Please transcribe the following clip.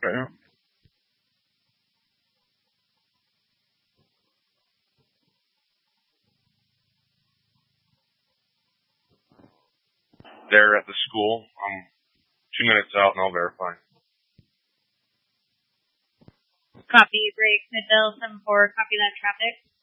Okay. They're at the school. I'm 2 minutes out and I'll verify. Copy, break, Midville, 7-4, copy that traffic.